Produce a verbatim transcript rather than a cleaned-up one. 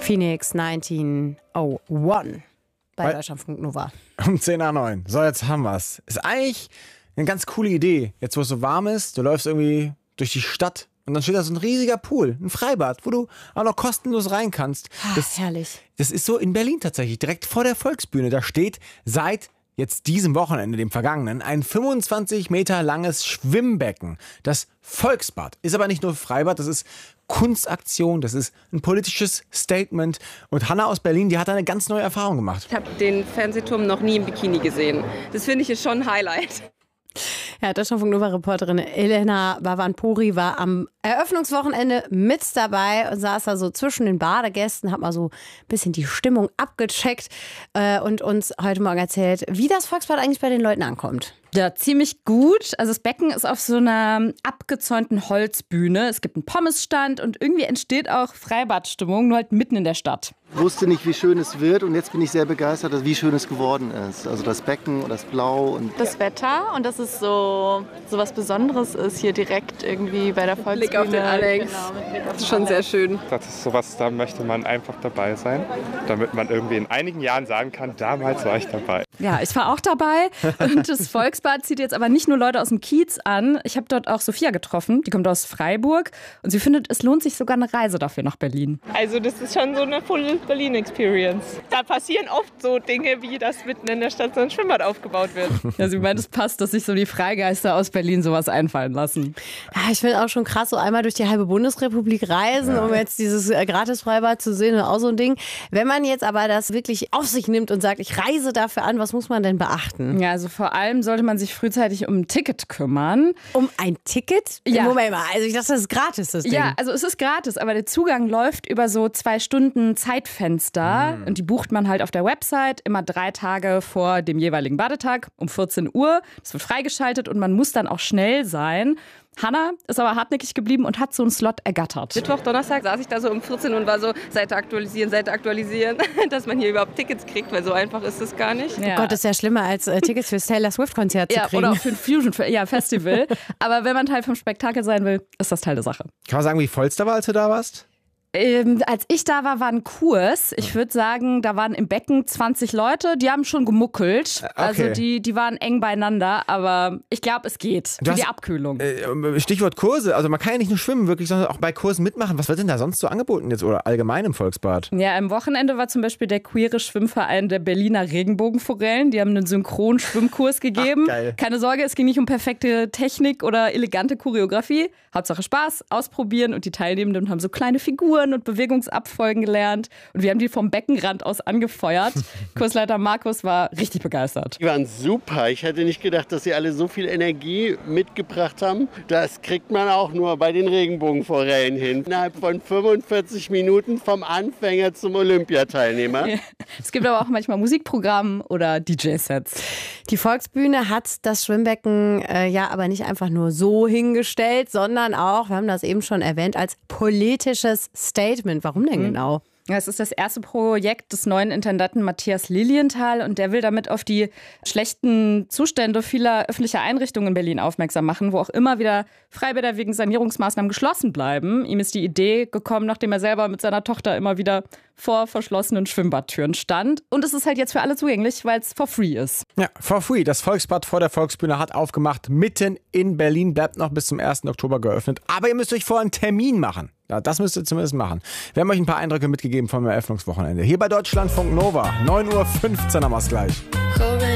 Phoenix neunzehnhunderteins bei, bei Deutschlandfunk Nova. Um zehn nach neun. So, jetzt haben wir's. Ist eigentlich eine ganz coole Idee. Jetzt, wo es so warm ist, du läufst irgendwie durch die Stadt und dann steht da so ein riesiger Pool, ein Freibad, wo du auch noch kostenlos rein kannst. Das, Ach, herrlich. Das ist so in Berlin tatsächlich, direkt vor der Volksbühne. Da steht seit jetzt diesem Wochenende, dem vergangenen, ein fünfundzwanzig Meter langes Schwimmbecken. Das Volksbad ist aber nicht nur Freibad, das ist Kunstaktion, das ist ein politisches Statement. Und Hanna aus Berlin, die hat eine ganz neue Erfahrung gemacht. Ich habe den Fernsehturm noch nie im Bikini gesehen. Das finde ich ist schon ein Highlight. Ja, Deutschlandfunk Nova-Reporterin Elena Bhavanpuri war am Eröffnungswochenende mit dabei und saß da so zwischen den Badegästen, hat mal so ein bisschen die Stimmung abgecheckt äh, und uns heute Morgen erzählt, wie das Volksbad eigentlich bei den Leuten ankommt. Ja, ziemlich gut. Also das Becken ist auf so einer abgezäunten Holzbühne. Es gibt einen Pommesstand und irgendwie entsteht auch Freibadstimmung, nur halt mitten in der Stadt. Ich wusste nicht, wie schön es wird und jetzt bin ich sehr begeistert, wie schön es geworden ist. Also das Becken und das Blau. Und das Wetter und dass es so, so was Besonderes ist hier direkt irgendwie bei der Volksbühne. Blick auf den Alex. Genau, das ist schon sehr schön. Das ist sowas, da möchte man einfach dabei sein, damit man irgendwie in einigen Jahren sagen kann, damals war ich dabei. Ja, ich war auch dabei und das Volksbad zieht jetzt aber nicht nur Leute aus dem Kiez an. Ich habe dort auch Sophia getroffen, die kommt aus Freiburg und sie findet, es lohnt sich sogar eine Reise dafür nach Berlin. Also das ist schon so eine Full Berlin Experience. Da passieren oft so Dinge, wie dass mitten in der Stadt so ein Schwimmbad aufgebaut wird. Ja, sie meint, es passt, dass sich so die Freigeister aus Berlin sowas einfallen lassen. Ja, ich finde auch schon krass, so einmal durch die halbe Bundesrepublik reisen, ja, um jetzt dieses äh, Gratis-Freibad zu sehen, auch so ein Ding. Wenn man jetzt aber das wirklich auf sich nimmt und sagt, ich reise dafür an, was muss man denn beachten? Ja, also vor allem sollte man sich frühzeitig um ein Ticket kümmern. Um ein Ticket? Ja. Moment mal, also ich dachte, das ist gratis, das Ding. Ja, also es ist gratis, aber der Zugang läuft über so zwei Stunden Zeitfenster mhm. und die bucht man halt auf der Website immer drei Tage vor dem jeweiligen Badetag um vierzehn Uhr. Das wird freigeschaltet und man muss dann auch schnell sein. Hanna ist aber hartnäckig geblieben und hat so einen Slot ergattert. Mittwoch, Donnerstag saß ich da so um vierzehn und war so, Seite aktualisieren, Seite aktualisieren, dass man hier überhaupt Tickets kriegt, weil so einfach ist es gar nicht. Ja. Oh Gott, das ist ja schlimmer als äh, Tickets fürs Taylor Swift-Konzert ja, zu kriegen. Oder auch für ein Fusion ja, Festival. Aber wenn man Teil vom Spektakel sein will, ist das Teil der Sache. Kann man sagen, wie voll es da war, als du da warst? Ähm, als ich da war, war ein Kurs. Ich würde sagen, da waren im Becken zwanzig Leute, die haben schon gemuckelt. Okay. Also die, die waren eng beieinander, aber ich glaube, es geht für hast, die Abkühlung. Äh, Stichwort Kurse, also man kann ja nicht nur schwimmen wirklich, sondern auch bei Kursen mitmachen. Was wird denn da sonst so angeboten jetzt oder allgemein im Volksbad? Ja, am Wochenende war zum Beispiel der queere Schwimmverein der Berliner Regenbogenforellen. Die haben einen Synchron-Schwimmkurs gegeben. Ach, geil. Keine Sorge, es ging nicht um perfekte Technik oder elegante Choreografie. Hauptsache Spaß, ausprobieren und die Teilnehmenden haben so kleine Figuren und Bewegungsabfolgen gelernt und wir haben die vom Beckenrand aus angefeuert. Kursleiter Markus war richtig begeistert. Die waren super. Ich hätte nicht gedacht, dass sie alle so viel Energie mitgebracht haben. Das kriegt man auch nur bei den Regenbogenforellen hin. Innerhalb von fünfundvierzig Minuten vom Anfänger zum Olympiateilnehmer. Ja. Es gibt aber auch manchmal Musikprogramm oder D J-Sets. Die Volksbühne hat das Schwimmbecken äh, ja aber nicht einfach nur so hingestellt, sondern auch, wir haben das eben schon erwähnt, als politisches Statement. Warum denn genau? Ja, es ist das erste Projekt des neuen Intendanten Matthias Lilienthal und der will damit auf die schlechten Zustände vieler öffentlicher Einrichtungen in Berlin aufmerksam machen, wo auch immer wieder Freibäder wegen Sanierungsmaßnahmen geschlossen bleiben. Ihm ist die Idee gekommen, nachdem er selber mit seiner Tochter immer wieder vor verschlossenen Schwimmbadtüren stand. Und es ist halt jetzt für alle zugänglich, weil es for free ist. Ja, for free. Das Volksbad vor der Volksbühne hat aufgemacht, mitten in Berlin, bleibt noch bis zum ersten Oktober geöffnet. Aber ihr müsst euch vorher einen Termin machen. Ja, das müsst ihr zumindest machen. Wir haben euch ein paar Eindrücke mitgegeben vom Eröffnungswochenende. Hier bei Deutschlandfunk Nova, neun Uhr fünfzehn haben wir es gleich.